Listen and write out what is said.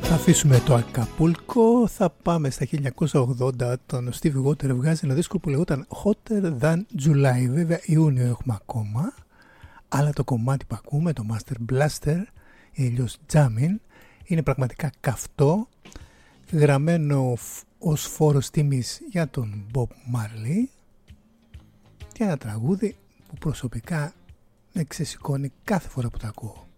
Θα αφήσουμε το Ακαπούλκο, θα πάμε στα 1980. Τον Stevie Wonder βγάζει ένα δίσκο που λεγόταν Hotter Than July. Βέβαια Ιούνιο έχουμε ακόμα, αλλά το κομμάτι που ακούμε, το Master Blaster ή αλλιώς Jamming, είναι πραγματικά καυτό, γραμμένο ως φόρος τιμής για τον Bob Marley και ένα τραγούδι που προσωπικά με ξεσηκώνει κάθε φορά που το ακούω.